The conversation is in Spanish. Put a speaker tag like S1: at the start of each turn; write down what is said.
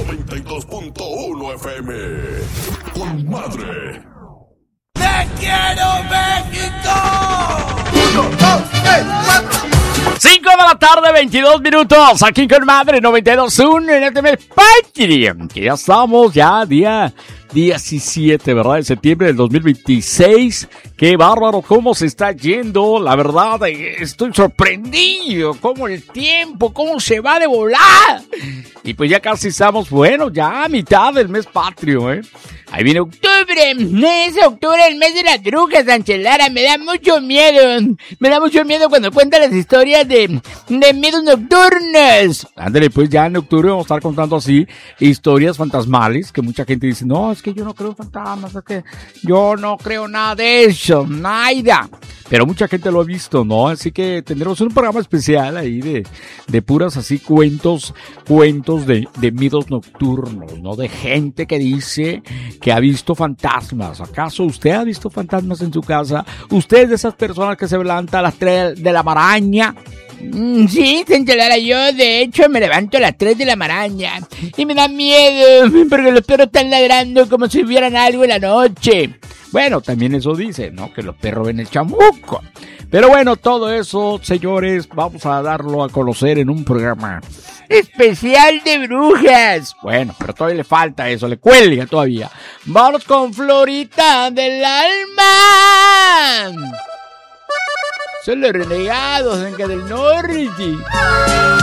S1: 92.1 FM. Con madre.
S2: ¡Te quiero, México!
S3: 1, 2, 3, 4.
S4: 5 de la tarde, 22 minutos, aquí con Madre 92.1 en este mes patria, que ya estamos, ya día 17, ¿verdad? De septiembre del 2026. ¡Qué bárbaro! ¿Cómo se está yendo? La verdad, estoy sorprendido. ¿Cómo el tiempo? ¿Cómo se va de volar? Y pues ya casi estamos, bueno, ya a mitad del mes patrio, ¿eh? Ahí viene octubre, el mes de las brujas, Sánchez Lara. Me da mucho miedo cuando cuentan las historias de miedos nocturnos. Ándale, pues ya en octubre vamos a estar contando así historias fantasmales, que mucha gente dice, no, es que yo no creo en fantasmas, es que yo no creo nada de eso, nada. Pero mucha gente lo ha visto, ¿no? Así que tendremos un programa especial ahí de puras así cuentos de miedos nocturnos, ¿no? De gente que dice que ha visto fantasmas. ¿Acaso usted ha visto fantasmas en su casa? ¿Usted es de esas personas que se levanta a las 3 de la maraña? Sí, Centelara, yo de hecho me levanto a las 3 de la maraña y me da miedo porque los perros están ladrando como si vieran algo en la noche. Bueno, también eso dice, ¿no? Que los perros ven el chamuco. Pero bueno, todo eso, señores, vamos a darlo a conocer en un programa especial de brujas. Bueno, pero todavía le falta eso, le cuelga todavía. Vamos con Florita del Alma. Son los renegados del norte.